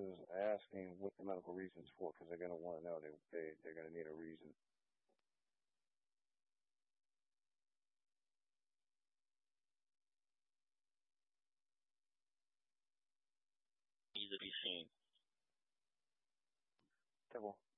is asking what the medical reason's for, because they're going to want to know. They're going to need a reason. Need to be seen. Okay, well.